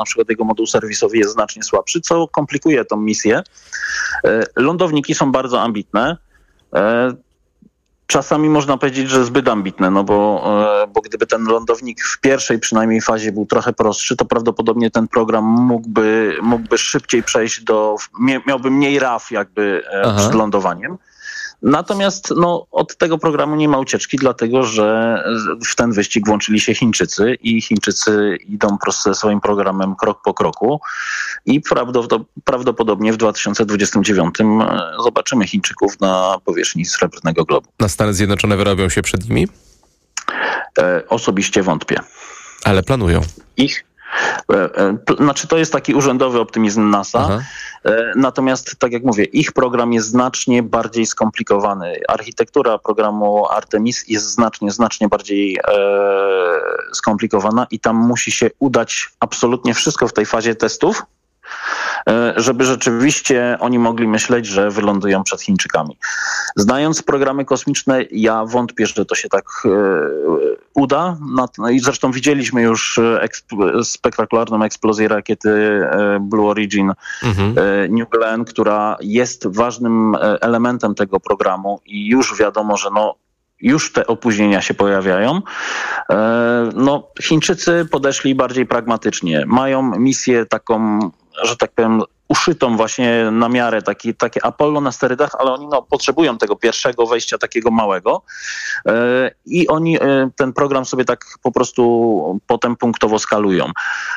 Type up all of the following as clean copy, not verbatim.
na przykład jego moduł serwisowy jest znacznie słabszy, co komplikuje tą misję. Lądowniki są bardzo ambitne. Czasami można powiedzieć, że zbyt ambitne, no bo gdyby ten lądownik w pierwszej przynajmniej fazie był trochę prostszy, to prawdopodobnie ten program mógłby szybciej przejść miałby mniej raf jakby przed lądowaniem. Natomiast od tego programu nie ma ucieczki, dlatego że w ten wyścig włączyli się Chińczycy i Chińczycy idą ze swoim programem krok po kroku i prawdopodobnie w 2029 zobaczymy Chińczyków na powierzchni Srebrnego Globu. Na Stany Zjednoczone wyrobią się przed nimi? Osobiście wątpię. Ale planują. Znaczy to jest taki urzędowy optymizm NASA. Natomiast, tak jak mówię, ich program jest znacznie bardziej skomplikowany. Architektura programu Artemis jest znacznie bardziej skomplikowana i tam musi się udać absolutnie wszystko w tej fazie testów, żeby rzeczywiście oni mogli myśleć, że wylądują przed Chińczykami. Znając programy kosmiczne, ja wątpię, że to się tak uda. I zresztą widzieliśmy już spektakularną eksplozję rakiety Blue Origin New Glenn, która jest ważnym elementem tego programu i już wiadomo, że już te opóźnienia się pojawiają. Chińczycy podeszli bardziej pragmatycznie. Mają misję taką, że tak powiem, uszytą właśnie na miarę, takie Apollo na sterydach, ale oni potrzebują tego pierwszego wejścia takiego małego i oni ten program sobie tak po prostu potem punktowo skalują.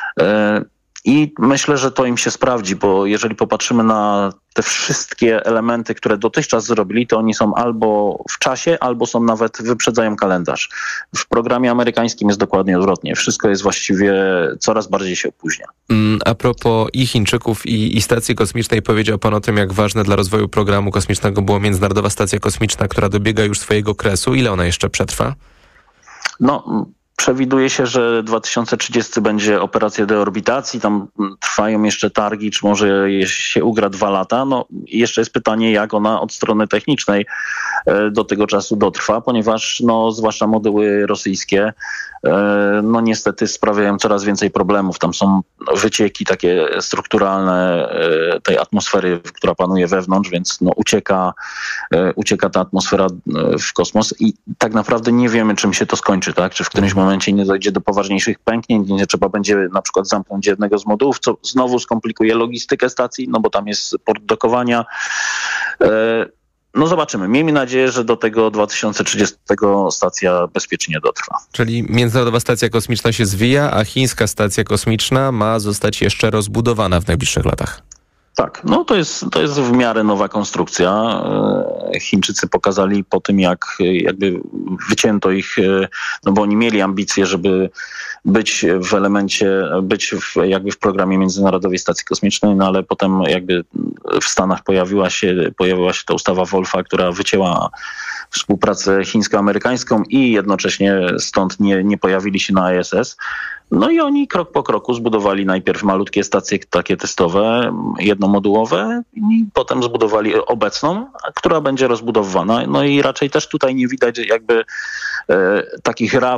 I myślę, że to im się sprawdzi, bo jeżeli popatrzymy na te wszystkie elementy, które dotychczas zrobili, to oni są albo w czasie, albo są nawet wyprzedzają kalendarz. W programie amerykańskim jest dokładnie odwrotnie. Wszystko jest właściwie coraz bardziej się opóźnia. A propos i Chińczyków i stacji kosmicznej, powiedział pan o tym, jak ważne dla rozwoju programu kosmicznego było Międzynarodowa Stacja Kosmiczna, która dobiega już swojego kresu. Ile ona jeszcze przetrwa? Przewiduje się, że 2030 będzie operacja deorbitacji, tam trwają jeszcze targi, czy może się ugra 2 lata. Jeszcze jest pytanie, jak ona od strony technicznej do tego czasu dotrwa, ponieważ zwłaszcza moduły rosyjskie niestety sprawiają coraz więcej problemów. Tam są wycieki takie strukturalne tej atmosfery, która panuje wewnątrz, więc ucieka ta atmosfera w kosmos i tak naprawdę nie wiemy, czym się to skończy, tak? Czy w którymś momencie nie dojdzie do poważniejszych pęknięć, nie trzeba będzie na przykład zamknąć jednego z modułów, co znowu skomplikuje logistykę stacji, bo tam jest port dokowania. Zobaczymy. Miejmy nadzieję, że do tego 2030 stacja bezpiecznie dotrwa. Czyli Międzynarodowa Stacja Kosmiczna się zwija, a chińska stacja kosmiczna ma zostać jeszcze rozbudowana w najbliższych latach. Tak, to jest w miarę nowa konstrukcja. Chińczycy pokazali po tym, jak jakby wycięto ich, bo oni mieli ambicje, żeby być w programie Międzynarodowej Stacji Kosmicznej, ale potem jakby w Stanach pojawiła się ta ustawa Wolfa, która wycięła współpracę chińsko-amerykańską i jednocześnie stąd nie pojawili się na ISS. I oni krok po kroku zbudowali najpierw malutkie stacje takie testowe, jednomodułowe i potem zbudowali obecną, która będzie rozbudowywana. I raczej też tutaj nie widać jakby takich raf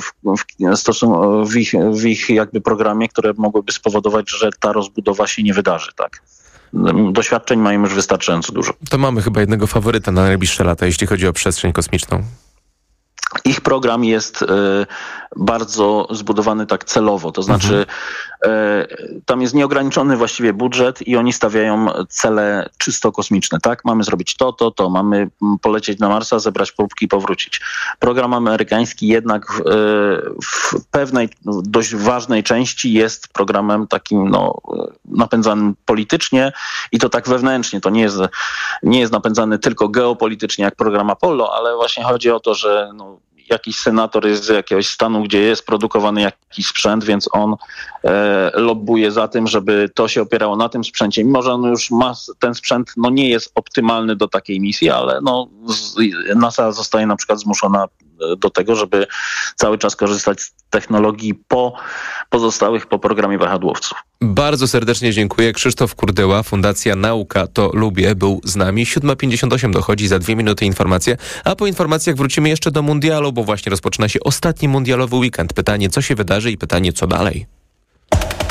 w ich jakby programie, które mogłyby spowodować, że ta rozbudowa się nie wydarzy, tak. Doświadczeń mają już wystarczająco dużo. To mamy chyba jednego faworyta na najbliższe lata, jeśli chodzi o przestrzeń kosmiczną. Ich program jest bardzo zbudowany tak celowo, to znaczy tam jest nieograniczony właściwie budżet i oni stawiają cele czysto kosmiczne, tak? Mamy zrobić to, mamy polecieć na Marsa, zebrać próbki i powrócić. Program amerykański jednak w pewnej dość ważnej części jest programem takim napędzanym politycznie i to tak wewnętrznie. To nie jest napędzany tylko geopolitycznie jak program Apollo, ale właśnie chodzi o to, że jakiś senator jest z jakiegoś stanu, gdzie jest produkowany jakiś sprzęt, więc on lobbuje za tym, żeby to się opierało na tym sprzęcie. Mimo że on już ma ten sprzęt, nie jest optymalny do takiej misji, ale NASA zostaje na przykład zmuszona do tego, żeby cały czas korzystać z technologii pozostałych po programie wahadłowców. Bardzo serdecznie dziękuję. Krzysztof Kurdyła, Fundacja Nauka to Lubię, był z nami. 7:58 dochodzi, za 2 minuty informacje, a po informacjach wrócimy jeszcze do mundialu, bo właśnie rozpoczyna się ostatni mundialowy weekend. Pytanie, co się wydarzy i pytanie, co dalej?